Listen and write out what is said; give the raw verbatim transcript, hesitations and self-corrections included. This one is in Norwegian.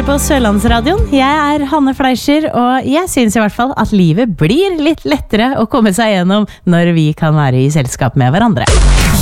hører på Sørlandsradioen. Jeg er Hanne Fleischer, og jeg synes i hvert fall at livet blir litt lettere å komme seg gjennom når vi kan være i selskap med hverandre.